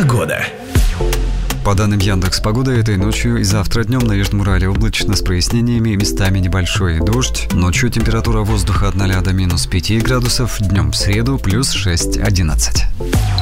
Погода. По данным Яндекс.Погоды, этой ночью и завтра днем на Южном Урале облачно с прояснениями, местами небольшой дождь. Ночью температура воздуха от 0 до -5 градусов, днем в среду плюс 6-11.